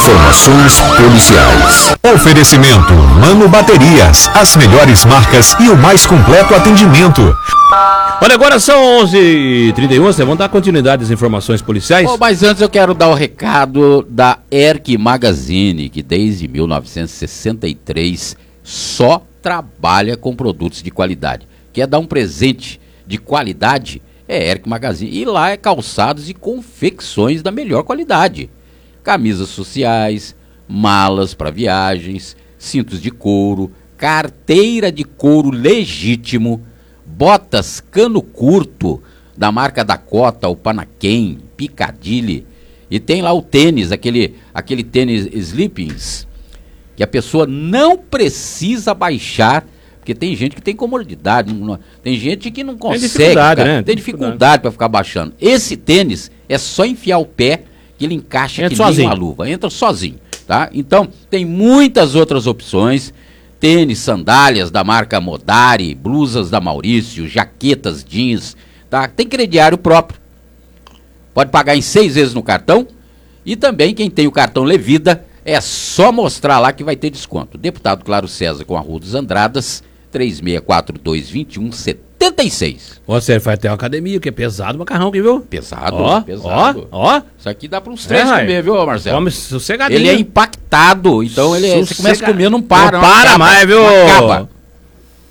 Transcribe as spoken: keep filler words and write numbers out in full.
Informações policiais. Oferecimento Mano Baterias, as melhores marcas e o mais completo atendimento. Olha, agora são onze e trinta e um, vocês vão dar continuidade às informações policiais? Oh, mas antes eu quero dar o recado da Erck Magazine, que desde mil novecentos e sessenta e três só trabalha com produtos de qualidade. Quer dar um presente de qualidade? É Erck Magazine. E lá é calçados e confecções da melhor qualidade. Camisas sociais, malas para viagens, cintos de couro, carteira de couro legítimo, botas cano curto da marca Dakota, o Panaquem, Piccadilly. E tem lá o tênis, aquele, aquele tênis Sleepings, que a pessoa não precisa baixar, porque tem gente que tem comodidade, não, tem gente que não consegue, tem dificuldade, ficar, né? tem dificuldade para ficar baixando. Esse tênis é só enfiar o pé que ele encaixa entra que nem sozinho. uma luva, entra sozinho, tá? Então, tem muitas outras opções, tênis, sandálias da marca Modari, blusas da Maurício, jaquetas, jeans, tá? Tem crediário próprio, pode pagar em seis vezes no cartão, e também quem tem o cartão Levida, é só mostrar lá que vai ter desconto. Deputado Claro César com a Rua dos Andradas, três seis quatro dois, dois um sete seis. Você vai ter uma academia, que é pesado o macarrão aqui, viu? Pesado, Ó, pesado. ó, ó. Isso aqui dá para uns três É, comer, viu, Marcelo? Come sossegadinho. Ele é impactado, então ele é, você começa a comer, não para. Não para acaba, mais, viu? não acaba.